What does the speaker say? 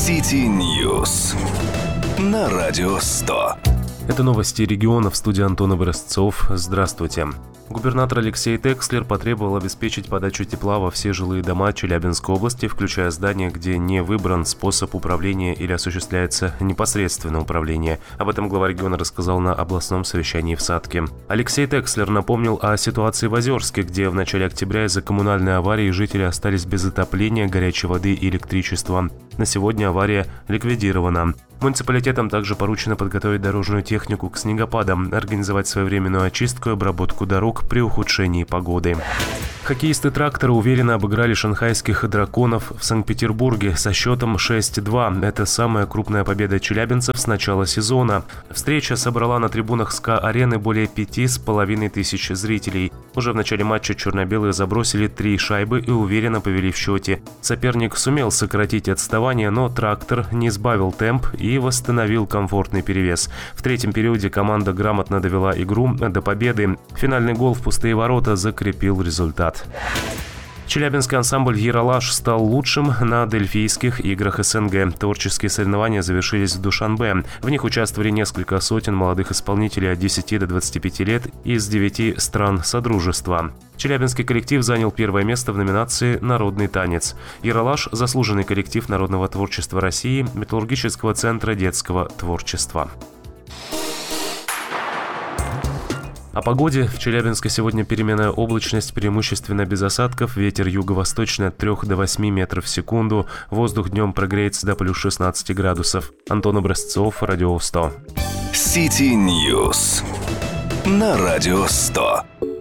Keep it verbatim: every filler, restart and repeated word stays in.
City News на Радио сто. Это новости региона, в студии Антон Образцов. Здравствуйте. Губернатор Алексей Текслер потребовал обеспечить подачу тепла во все жилые дома Челябинской области, включая здания, где не выбран способ управления или осуществляется непосредственное управление. Об этом глава региона рассказал на областном совещании в Сатке. Алексей Текслер напомнил о ситуации в Озерске, где в начале октября из-за коммунальной аварии жители остались без отопления, горячей воды и электричества. На сегодня авария ликвидирована. Муниципалитетам также поручено подготовить дорожную технику к снегопадам, организовать своевременную очистку и обработку дорог при ухудшении погоды. Хоккеисты «Трактора» уверенно обыграли шанхайских «Драконов» в Санкт-Петербурге со счетом шесть-два. Это самая крупная победа челябинцев с начала сезона. Встреча собрала на трибунах СКА-арены более пяти с половиной тысяч зрителей. Уже в начале матча черно-белые забросили три шайбы и уверенно повели в счете. Соперник сумел сократить отставание, но «Трактор» не сбавил темп и восстановил комфортный перевес. В третьем периоде команда грамотно довела игру до победы. Финальный гол в пустые ворота закрепил результат. Челябинский ансамбль «Ералаш» стал лучшим на Дельфийских играх СНГ. Творческие соревнования завершились в Душанбе. В них участвовали несколько сотен молодых исполнителей от десяти до двадцати пяти лет из девяти стран Содружества. Челябинский коллектив занял первое место в номинации «Народный танец». «Ералаш» – заслуженный коллектив народного творчества России, Металлургического центра детского творчества. О погоде. В Челябинске сегодня переменная облачность, преимущественно без осадков, ветер юго-восточный от трёх до восьми метров в секунду, воздух днем прогреется до плюс шестнадцати градусов. Антон Образцов, Радио сто. City News на Радио сто.